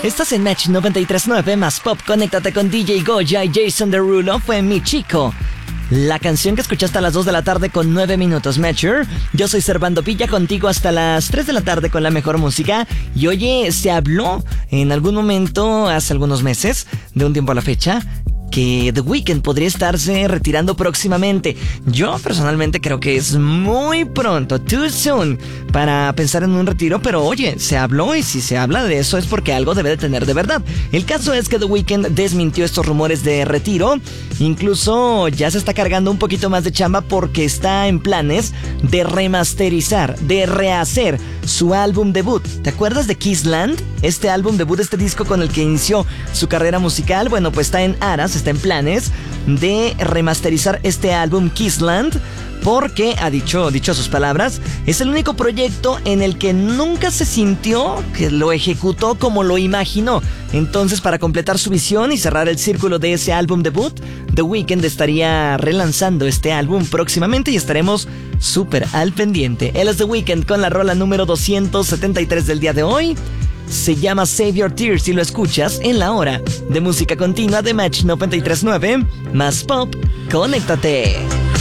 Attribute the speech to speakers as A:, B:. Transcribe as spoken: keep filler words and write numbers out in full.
A: Estás en Match noventa y tres punto nueve más Pop. Conéctate con D J Goya y Jason Derulo. Fue Mi Chico, la canción que escuchaste a las dos de la tarde con nueve minutos. Matcher, yo soy Servando Villa, contigo hasta las tres de la tarde con la mejor música. Y oye, se habló en algún momento, hace algunos meses, de un tiempo a la fecha, que The Weeknd podría estarse retirando próximamente. Yo personalmente creo que es muy pronto, too soon, para pensar en un retiro, pero oye, se habló, y si se habla de eso es porque algo debe de tener de verdad. El caso es que The Weeknd desmintió estos rumores de retiro. Incluso ya se está cargando un poquito más de chamba porque está en planes de remasterizar, de rehacer su álbum debut. ¿Te acuerdas de Kissland? Este álbum debut, este disco con el que inició su carrera musical. Bueno, pues está en aras, está en planes de remasterizar este álbum Kissland, porque, ha dicho, dicho sus palabras, es el único proyecto en el que nunca se sintió que lo ejecutó como lo imaginó. Entonces, para completar su visión y cerrar el círculo de ese álbum debut, The Weeknd estaría relanzando este álbum próximamente y estaremos súper al pendiente. Él es The Weeknd con la rola número doscientos setenta y tres del día de hoy. Se llama Save Your Tears y lo escuchas en la hora de música continua de Match noventa y tres punto nueve más Pop. Conéctate.